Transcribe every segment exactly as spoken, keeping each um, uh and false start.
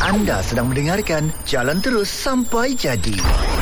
Anda sedang mendengarkan Jalan Terus Sampai Jadi.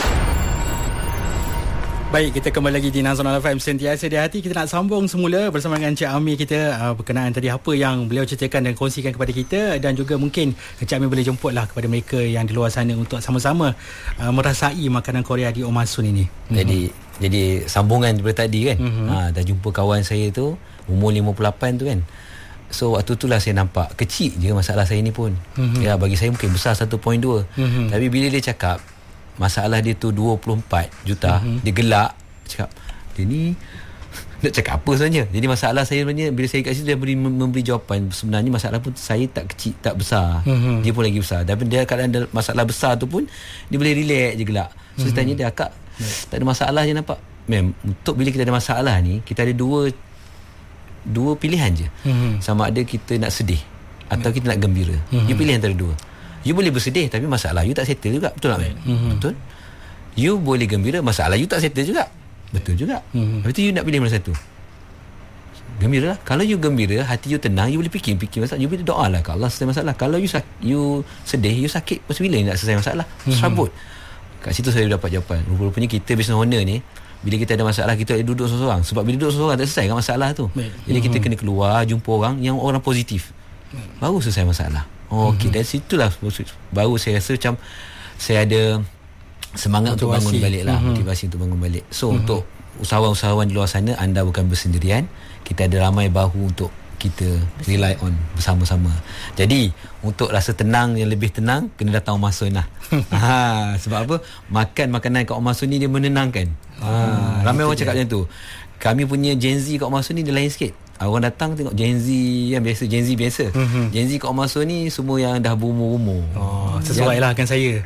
Baik, kita kembali lagi di Nasional F M Sentiasa di Hati. Kita nak sambung semula bersama dengan Encik Amir kita uh, berkenaan tadi apa yang beliau ceritakan dan kongsikan kepada kita, dan juga mungkin Encik Amir boleh jemputlah kepada mereka yang di luar sana untuk sama-sama uh, merasai makanan Korea di Omasun ini. Jadi mm-hmm. jadi sambungan daripada tadi kan. Mm-hmm. Ha, dah jumpa kawan saya tu umur lima puluh lapan tu kan. So waktu itulah saya nampak kecil je masalah saya ni pun. Mm-hmm. Ya, bagi saya mungkin besar satu perpuluhan dua. Mm-hmm. Tapi bila dia cakap masalah dia tu dua puluh empat juta, mm-hmm. dia gelak cakap dia ni nak cakap apa sebenarnya. Jadi masalah saya sebenarnya bila saya kat situ dia beri, memberi jawapan, sebenarnya masalah pun saya tak kecil tak besar, mm-hmm. dia pun lagi besar. Tapi dia kadang masalah besar tu pun dia boleh relax je gelak. So mm-hmm. saya tanya dia, akak mm-hmm. tak ada masalah je nampak. Mem, untuk bila kita ada masalah ni, kita ada dua dua pilihan je, mm-hmm. sama ada kita nak sedih atau kita nak gembira. Mm-hmm. You pilih antara dua. You boleh bersedih tapi masalah you tak settle juga. Betul tak? Mm-hmm. Betul. You boleh gembira, masalah you tak settle juga. Betul juga. Mm-hmm. Lepas tu you nak pilih mana satu? Gembira lah. Kalau you gembira, hati you tenang, you boleh fikir-fikir masalah. You boleh doa lah ke Allah selesai masalah. Kalau you sak- you sedih, you sakit, masa bila you nak selesai masalah? Mm-hmm. Serabut. Kat situ saya dapat jawapan. Rupa-rupanya kita business owner ni, bila kita ada masalah, kita ada duduk seorang-seorang. Sebab bila duduk seorang-seorang tak selesai kan masalah tu. Jadi mm-hmm. kita kena keluar, jumpa orang yang orang positif. Baru selesai masalah. Oh, okey, dari situlah baru saya rasa macam saya ada semangat motivasi untuk bangun balik lah, mm-hmm. motivasi untuk bangun balik. So mm-hmm. untuk usahawan-usahawan di luar sana, anda bukan bersendirian. Kita ada ramai bahu untuk kita rely on bersama-sama. Jadi untuk rasa tenang, yang lebih tenang, kena datang Omasun lah. ha, sebab apa? Makan makanan kat Omasun ni dia menenangkan. ha, Ramai orang cakap macam tu. Kami punya Gen Z kat Omasun ni dia lain sikit. Orang datang tengok Gen Z yang biasa, Gen Z biasa. Mm-hmm. Gen Z kat Omasun ni semua yang dah berumur-umur. Oh, sesuai lah kan saya.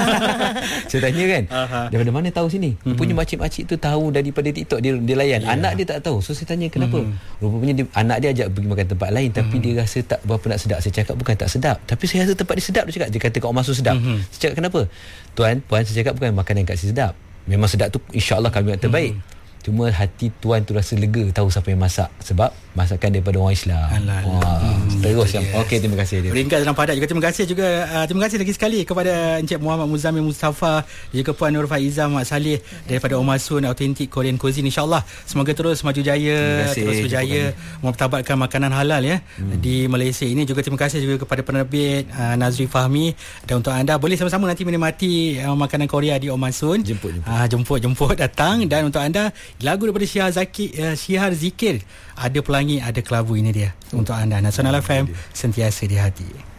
Saya tanya kan, uh-huh. daripada mana tahu sini? Mm-hmm. Punya makcik-makcik tu tahu daripada TikTok dia, dia layan. Yeah. Anak dia tak tahu. So saya tanya kenapa? Mm-hmm. Rupanya dia, anak dia ajak pergi makan tempat lain, tapi mm-hmm. dia rasa tak berapa nak sedap. Saya cakap bukan tak sedap, tapi saya rasa tempat dia sedap. Dia cakap, dia kata kat Omasun sedap. Mm-hmm. Saya cakap kenapa? Tuan, puan, saya cakap bukan makanan kat sini sedap. Memang sedap tu insya-Allah kami yang terbaik. Mm-hmm. Cuma hati tuan tu rasa lega tahu siapa yang masak, sebab masakan daripada orang Islam. Wah, hmm, terus yang okey, terima kasih dia. Ringkas dan padat juga. Terima kasih juga uh, terima kasih lagi sekali kepada Encik Muhammad Muzammil Mustafa, juga Puan Nur Faizah Mak Saleh daripada Omasun Authentic Korean Cuisine. InsyaAllah semoga terus maju jaya, terus berjaya mempertabatkan makanan halal ya hmm. di Malaysia ini. Juga terima kasih juga kepada penerbit uh, Nazri Fahmi, dan untuk anda boleh sama-sama nanti menikmati uh, makanan Korea di Omasun. Jemput jemput. Uh, jemput jemput datang. Dan untuk anda, lagu daripada Syihar Zaki, uh, Syihar Zikir, Ada Pelangi Ada Kelabu, ini dia untuk anda. Nasional F M, sentiasa di hati.